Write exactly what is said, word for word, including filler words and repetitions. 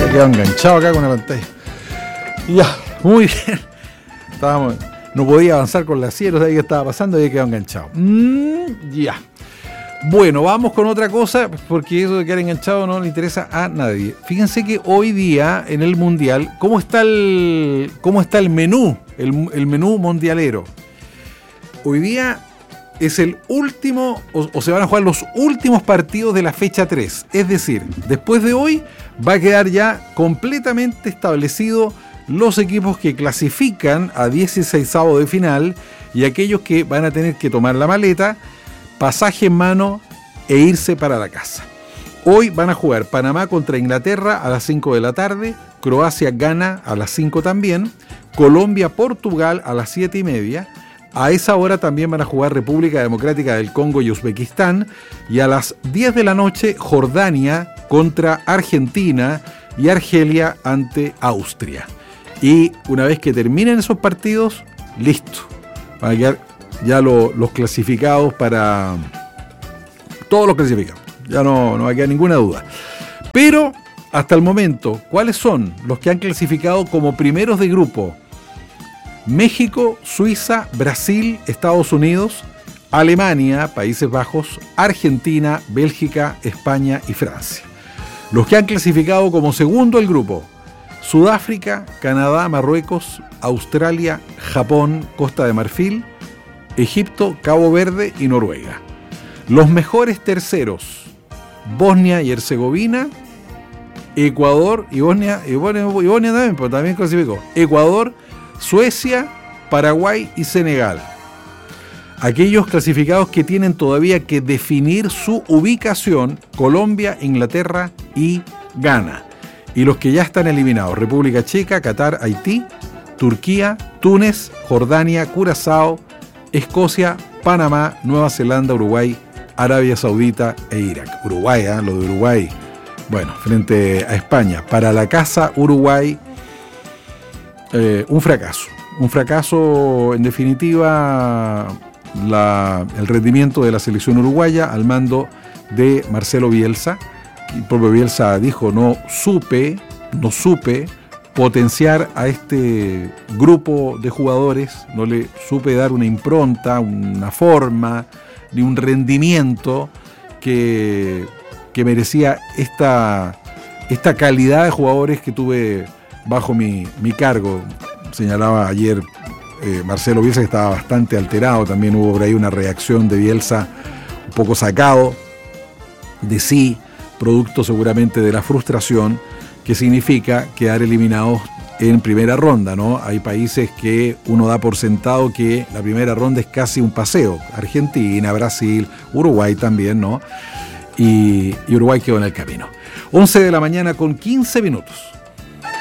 He quedado enganchado acá con la pantalla. Ya, muy bien. Estábamos, no podía avanzar con la sierra, no sabía qué estaba pasando y he quedado enganchado. Mm, ya. Bueno, vamos con otra cosa, porque eso de quedar enganchado no le interesa a nadie. Fíjense que hoy día en el Mundial, ¿cómo está el, cómo está el menú? El, el menú mundialero. Hoy día es el último, o, o se van a jugar los últimos partidos de la fecha tres. Es decir, después de hoy va a quedar ya completamente establecido los equipos que clasifican a dieciseisavo de final y aquellos que van a tener que tomar la maleta, pasaje en mano e irse para la casa. Hoy van a jugar Panamá contra Inglaterra a las cinco de la tarde, Croacia-Ghana a las cinco también, Colombia-Portugal a las siete y media. A esa hora también van a jugar República Democrática del Congo y Uzbekistán. Y a las diez de la noche, Jordania contra Argentina y Argelia ante Austria. Y una vez que terminen esos partidos, listo. Van a quedar ya lo, los clasificados para... Todos los clasificados. Ya no, no va a quedar ninguna duda. Pero, hasta el momento, ¿cuáles son los que han clasificado como primeros de grupo? México, Suiza, Brasil, Estados Unidos, Alemania, Países Bajos, Argentina, Bélgica, España y Francia. Los que han clasificado como segundo el grupo: Sudáfrica, Canadá, Marruecos, Australia, Japón, Costa de Marfil, Egipto, Cabo Verde y Noruega. Los mejores terceros: Bosnia y Herzegovina, Ecuador y Bosnia, y Bosnia, y Bosnia también, pero también clasificó. Ecuador, Suecia, Paraguay y Senegal. Aquellos clasificados que tienen todavía que definir su ubicación: Colombia, Inglaterra y Ghana. Y los que ya están eliminados: República Checa, Qatar, Haití, Turquía, Túnez, Jordania, Curazao, Escocia, Panamá, Nueva Zelanda, Uruguay, Arabia Saudita e Irak. Uruguay, ¿eh? Lo de Uruguay. Bueno, frente a España. Para la casa, Uruguay, eh, un fracaso. Un fracaso, en definitiva, la, el rendimiento de la selección uruguaya al mando de Marcelo Bielsa. El propio Bielsa dijo: no supe, no supe potenciar a este grupo de jugadores, no le supe dar una impronta, una forma, ni un rendimiento que, que merecía esta, esta calidad de jugadores que tuve bajo mi, mi cargo. Señalaba ayer eh, Marcelo Bielsa que estaba bastante alterado, también hubo por ahí una reacción de Bielsa un poco sacado de sí, producto seguramente de la frustración que significa quedar eliminados en primera ronda, ¿no? Hay países que uno da por sentado que la primera ronda es casi un paseo. Argentina, Brasil, Uruguay también, ¿no? Y, y Uruguay quedó en el camino. once de la mañana con quince minutos.